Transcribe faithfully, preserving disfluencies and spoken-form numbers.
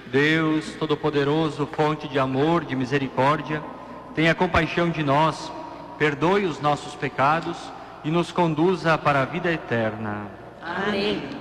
Deus Todo-Poderoso, fonte de amor, de misericórdia, tenha compaixão de nós, perdoe os nossos pecados e nos conduza para a vida eterna. Amém.